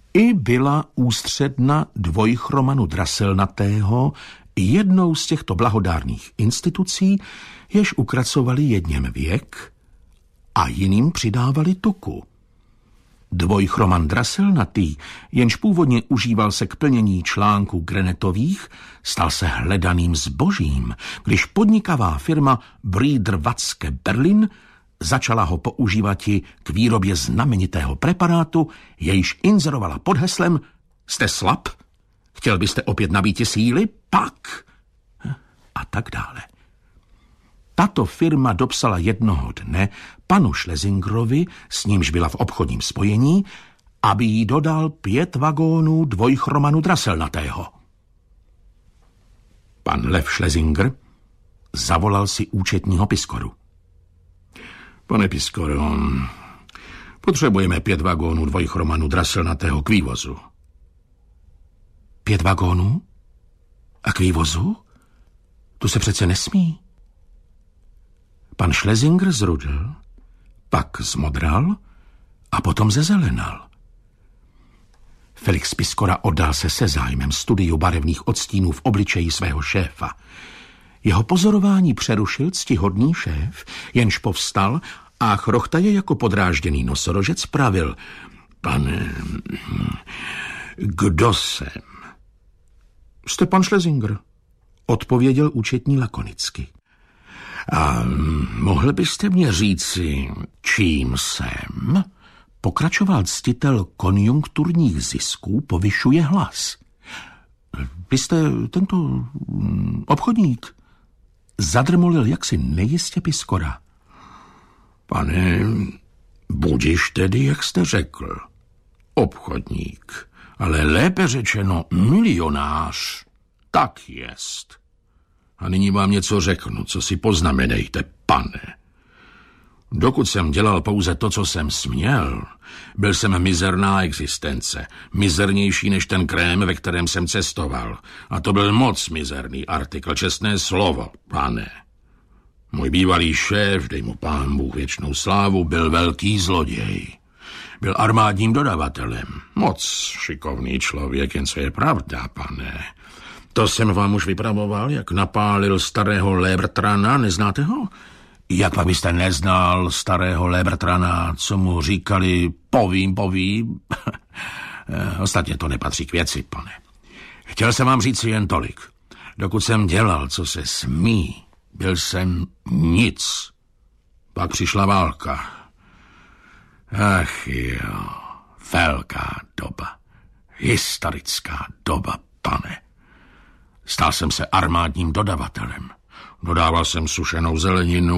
I byla ústředna dvojchromanu draselnatého jednou z těchto blahodárných institucí, jež ukracovali jedněm věk a jiným přidávali tuku. Dvojchroman draselnatý, jenž původně užíval se k plnění článků grenetových, stal se hledaným zbožím, když podnikavá firma Breeder Watzke Berlin začala ho používat i k výrobě znamenitého preparátu, jejž inzerovala pod heslem "Jste slab? Chtěl byste opět nabíti síly? Pak!" a tak dále. Tato firma dopsala jednoho dne panu Schlesingerovi, s nímž byla v obchodním spojení, aby jí dodal 5 vagónů dvojchromanu draselnatého. Pan Lev Schlesinger zavolal si účetního Piskoru. Pane Piskoro, potřebujeme 5 vagónů dvojchromanu draselnatého k vývozu. 5 vagónů? A k vývozu? To se přece nesmí. Pan Schlesinger zrudl, pak zmodral a potom zezelenal. Felix Piskora oddal se zájmem studiu barevných odstínů v obličeji svého šéfa. Jeho pozorování přerušil ctihodný šéf, jenž povstal a chrochtaje jako podrážděný nosorožec pravil: Pane, kdo jsem? Jste pan Schlesinger, odpověděl účetní lakonicky. A mohl byste mě říci, čím jsem? Pokračoval ctitel konjunkturních zisků, povyšuje hlas. Vy jste tento obchodník? Zadrmolil jaksi nejistě Piskora. Pane, budiš tedy, jak jste řekl. Obchodník, ale lépe řečeno milionář. Tak jest. A nyní vám něco řeknu, co si poznamenejte, pane. Dokud jsem dělal pouze to, co jsem směl, byl jsem mizerná existence, mizernější než ten krém, ve kterém jsem cestoval. A to byl moc mizerný artikl, čestné slovo, pane. Můj bývalý šéf, dej mu pán Bůh věčnou slávu, byl velký zloděj. Byl armádním dodavatelem. Moc šikovný člověk, jen co je pravda, pane. To jsem vám už vypravoval, jak napálil starého Lébertrana, neznáte ho? Jak pak byste neznal starého Lébertrana, co mu říkali povím. Ostatně to nepatří k věci, pane. Chtěl jsem vám říct jen tolik. Dokud jsem dělal, co se smí, byl jsem nic. Pak přišla válka. Ach jo, velká doba. Historická doba, pane. Stal jsem se armádním dodavatelem. Dodával jsem sušenou zeleninu,